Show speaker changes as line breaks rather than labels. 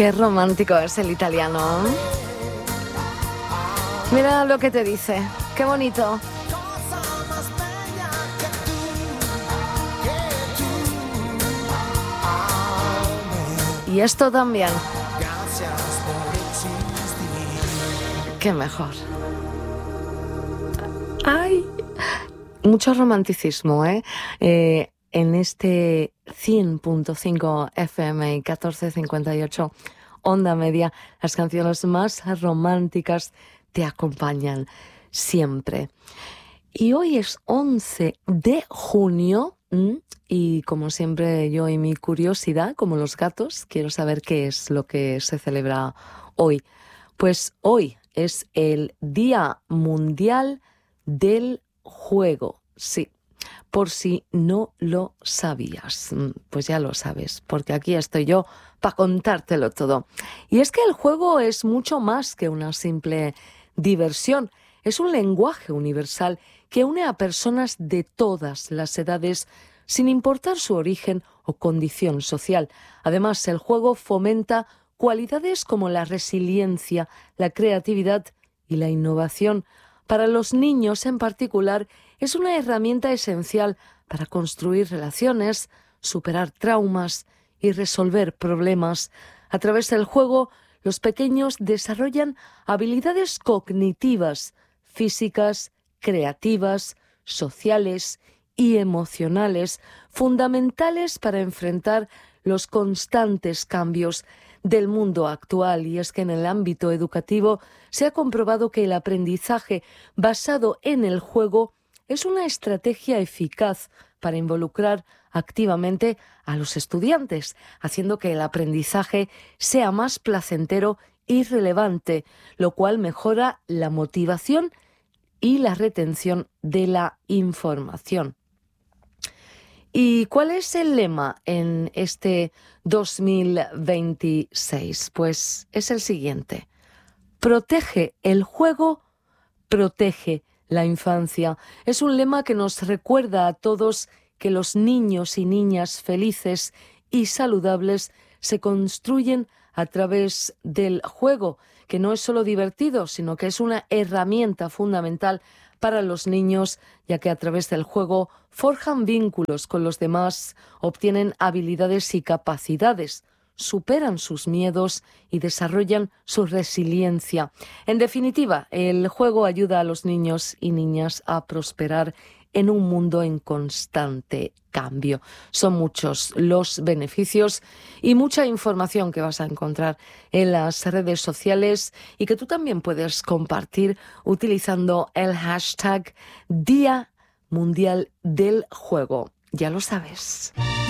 Qué romántico es el italiano. Mira lo que te dice. Qué bonito. Y esto también. Qué mejor. ¡Ay! Mucho romanticismo, ¿eh? En este 100.5 FM y 1458 Onda Media, las canciones más románticas te acompañan siempre. Y hoy es 11 de junio y como siempre yo y mi curiosidad, como los gatos, quiero saber qué es lo que se celebra hoy. Pues hoy es el Día Mundial del Juego, sí. Por si no lo sabías, pues ya lo sabes, porque aquí estoy yo para contártelo todo. Y es que el juego es mucho más que una simple diversión, es un lenguaje universal que une a personas de todas las edades, sin importar su origen o condición social. Además, el juego fomenta cualidades como la resiliencia, la creatividad y la innovación. Para los niños en particular, es una herramienta esencial para construir relaciones, superar traumas y resolver problemas. A través del juego, los pequeños desarrollan habilidades cognitivas, físicas, creativas, sociales y emocionales, fundamentales para enfrentar los constantes cambios del mundo actual. Y es que en el ámbito educativo se ha comprobado que el aprendizaje basado en el juego es una estrategia eficaz para involucrar activamente a los estudiantes, haciendo que el aprendizaje sea más placentero y relevante, lo cual mejora la motivación y la retención de la información. ¿Y cuál es el lema en este 2026? Pues es el siguiente: protege el juego, protege la infancia. Es un lema que nos recuerda a todos que los niños y niñas felices y saludables se construyen a través del juego, que no es solo divertido, sino que es una herramienta fundamental para los niños, ya que a través del juego forjan vínculos con los demás, obtienen habilidades y capacidades, superan sus miedos y desarrollan su resiliencia. En definitiva, el juego ayuda a los niños y niñas a prosperar en un mundo en constante cambio. Son muchos los beneficios y mucha información que vas a encontrar en las redes sociales y que tú también puedes compartir utilizando el hashtag Día Mundial del Juego. Ya lo sabes.